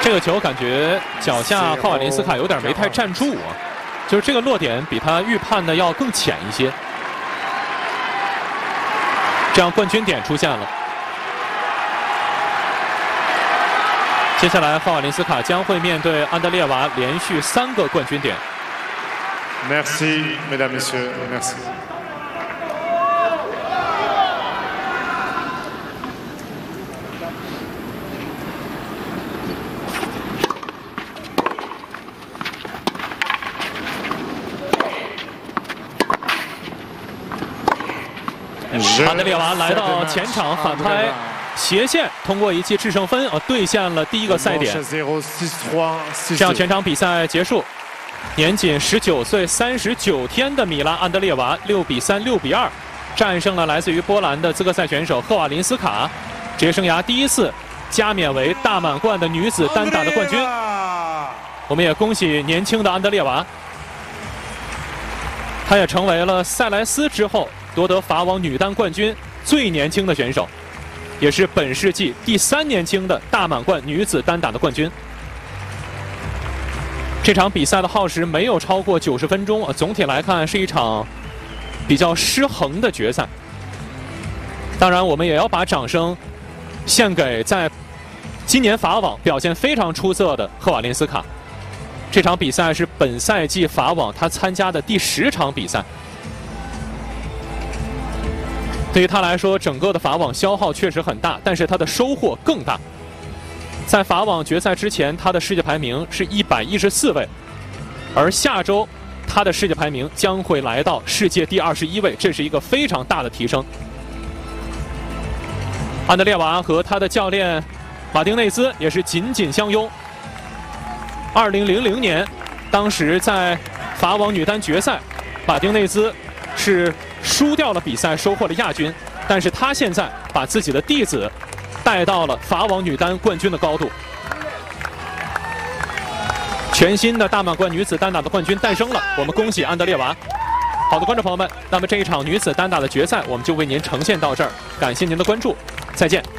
这个球感觉脚下霍瓦林斯卡有点没太站住啊，就是这个落点比他预判的要更浅一些。这样冠军点出现了。接下来霍瓦林斯卡将会面对安德烈娃连续3个冠军点。 Merci, mesdames, messieurs, merci. 安德烈娃来到前场反拍斜线，通过一记制胜分兑现了第1个赛点。这样全场比赛结束。年仅19岁39天的米拉安德烈娃6比3、6比2战胜了来自于波兰的资格赛选手赫瓦林斯卡，职业生涯第1次加冕为大满贯的女子单打的冠军。我们也恭喜年轻的安德烈娃，她也成为了塞莱斯之后夺得法网女单冠军最年轻的选手，也是本世纪第3年轻的大满贯女子单打的冠军。这场比赛的耗时没有超过90分钟，总体来看是一场比较失衡的决赛。当然，我们也要把掌声献给在今年法网表现非常出色的赫瓦林斯卡。这场比赛是本赛季法网他参加的第10场比赛。对于他来说，整个的法网消耗确实很大，但是他的收获更大。在法网决赛之前，他的世界排名是114位，而下周他的世界排名将会来到世界第21位，这是一个非常大的提升。安德烈娃和他的教练马丁内兹也是紧紧相拥。2000年，当时在法网女单决赛，马丁内兹是输掉了比赛，收获了亚军，但是他现在把自己的弟子带到了法网女单冠军的高度。全新的大满贯女子单打的冠军诞生了，我们恭喜安德烈娃。好的，观众朋友们，那么这一场女子单打的决赛我们就为您呈现到这儿，感谢您的关注，再见。